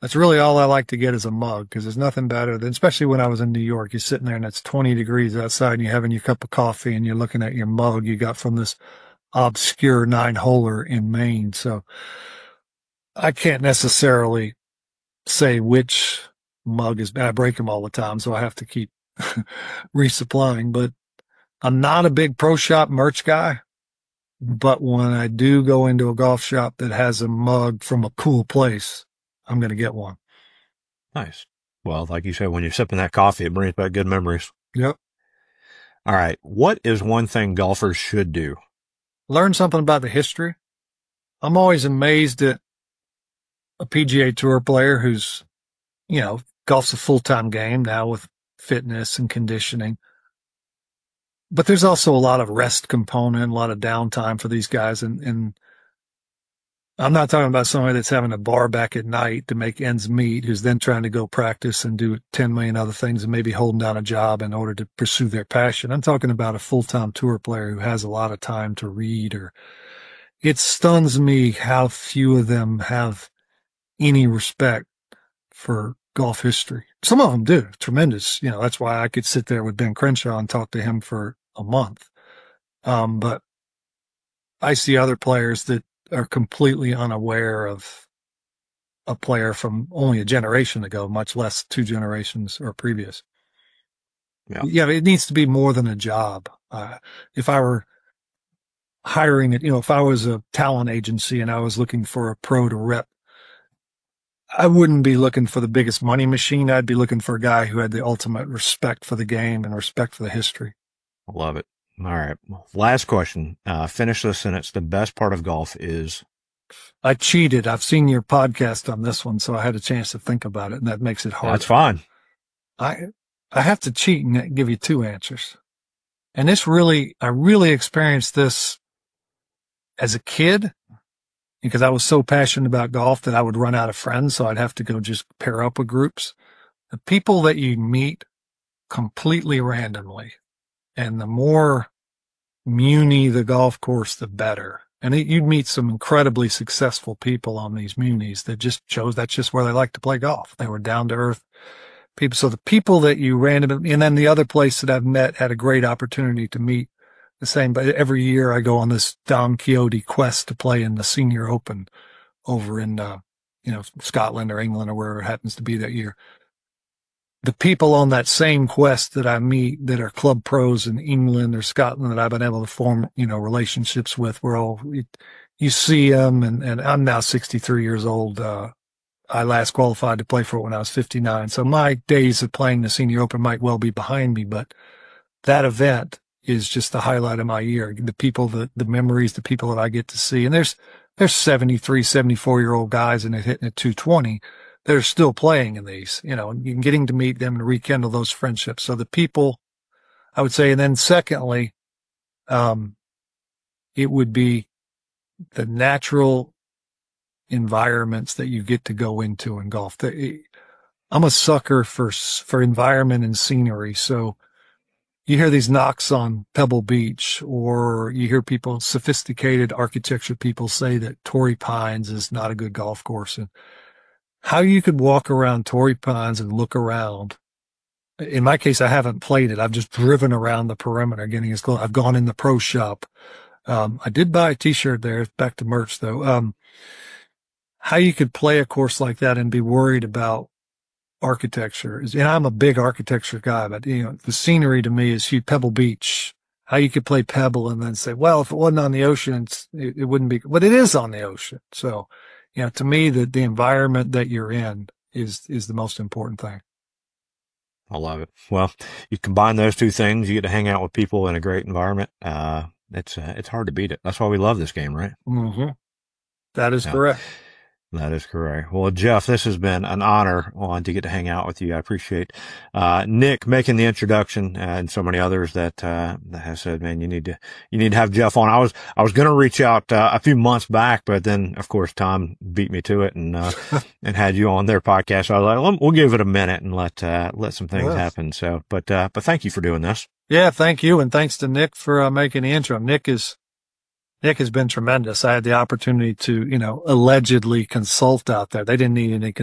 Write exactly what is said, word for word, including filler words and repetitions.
That's really all I like to get is a mug, because there's nothing better than, especially when I was in New York, you're sitting there and it's twenty degrees outside and you're having your cup of coffee and you're looking at your mug you got from this obscure nine holer in Maine. So I can't necessarily say which mug is bad. I break them all the time, so I have to keep resupplying. But I'm not a big pro shop merch guy. But when I do go into a golf shop that has a mug from a cool place, I'm going to get one. Nice. Well, like you said, when you're sipping that coffee, it brings back good memories. Yep. All right. What is one thing golfers should do? Learn something about the history. I'm always amazed at a P G A Tour player who's, you know, golf's a full-time game now with fitness and conditioning. But there's also a lot of rest component, a lot of downtime for these guys. And, and I'm not talking about somebody that's having a bar back at night to make ends meet, who's then trying to go practice and do ten million other things and maybe holding down a job in order to pursue their passion. I'm talking about a full-time tour player who has a lot of time to read. Or it stuns me how few of them have any respect for golf history. Some of them do. Tremendous. You know, that's why I could sit there with Ben Crenshaw and talk to him for a month. Um, but I see other players that are completely unaware of a player from only a generation ago, much less two generations or previous. Yeah. Yeah, it needs to be more than a job. Uh, if I were hiring it, you know, if I was a talent agency and I was looking for a pro to rep, I wouldn't be looking for the biggest money machine. I'd be looking for a guy who had the ultimate respect for the game and respect for the history. I love it. All right. Last question. Uh, finish this sentence. The best part of golf is? I cheated. I've seen your podcast on this one, so I had a chance to think about it, and that makes it hard. That's fine. I, I have to cheat and give you two answers. And this really, I really experienced this as a kid, because I was so passionate about golf that I would run out of friends, so I'd have to go just pair up with groups. The people that you meet completely randomly, and the more muni the golf course, the better. And it, you'd meet some incredibly successful people on these munis that just chose that's just where they like to play golf. They were down to earth people. So the people that you randomly, and then the other place that I've met had a great opportunity to meet the same. But every year I go on this Don Quixote quest to play in the Senior Open over in, uh, you know, Scotland or England or wherever it happens to be that year. The people on that same quest that I meet that are club pros in England or Scotland that I've been able to form, you know, relationships with, we're all, you, you see them, and, and I'm now sixty-three years old. Uh, I last qualified to play for it when I was fifty-nine. So my days of playing the Senior Open might well be behind me, but that event is just the highlight of my year. The people, the, the memories, the people that I get to see. And there's, there's seventy-three, seventy-four year old guys and they're hitting at two twenty. They're still playing in these, you know, and getting to meet them and rekindle those friendships. So the people, I would say, and then secondly, um, it would be the natural environments that you get to go into in golf. I'm a sucker for, for environment and scenery. So you hear these knocks on Pebble Beach, or you hear people, sophisticated architecture people, say that Torrey Pines is not a good golf course. And how you could walk around Torrey Pines and look around. In my case, I haven't played it. I've just driven around the perimeter getting as close. I've gone in the pro shop. Um, I did buy a t-shirt there. Back to merch though. Um, how you could play a course like that and be worried about architecture is, and I'm a big architecture guy, but you know, the scenery to me is huge. Pebble Beach, how you could play Pebble and then say, well, if it wasn't on the ocean, it's, it, it wouldn't be, but it is on the ocean. So, you know, to me, the, the environment that you're in is, is the most important thing. I love it. Well, you combine those two things, you get to hang out with people in a great environment. Uh, it's, uh, it's hard to beat it. That's why we love this game, right? Mm-hmm. That is yeah. correct. That is correct. Well, Jeff, this has been an honor on to get to hang out with you. I appreciate, uh, Nick making the introduction, uh, and so many others that, uh, that have said, man, you need to, you need to have Jeff on. I was, I was going to reach out, uh, a few months back, but then of course, Tom beat me to it and, uh, and had you on their podcast. So I was like, we'll give it a minute and let, uh, let some things yes. happen. So, but, uh, but thank you for doing this. Yeah. Thank you. And thanks to Nick for uh, making the intro. Nick is, Nick has been tremendous. I had the opportunity to, you know, allegedly consult out there. They didn't need any